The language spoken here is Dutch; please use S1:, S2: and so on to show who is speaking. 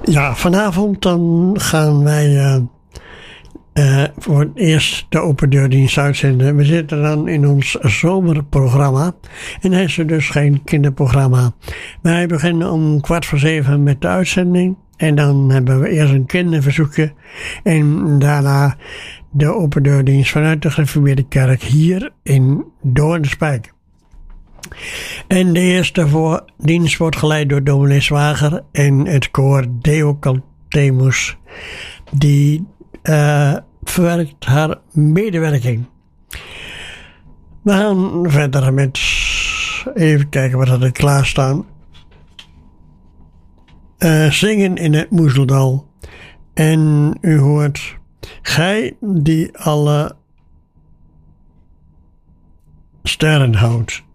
S1: Ja, vanavond dan gaan wij voor het eerst de Open Deurdienst uitzenden. We zitten dan in ons zomerprogramma. En dat is dus geen kinderprogramma. Wij beginnen om 6:15 met de uitzending. En dan hebben we eerst een kinderverzoekje. En daarna de Open Deurdienst vanuit de Gereformeerde Kerk hier in Doornspijk. En de eerste dienst wordt geleid door dominee Zwager en het koor Deo Cantemus. Die verwerkt haar medewerking. We gaan verder met, even kijken wat er klaar staan. Zingen in het Moezeldal. En u hoort, gij die alle sterren houdt.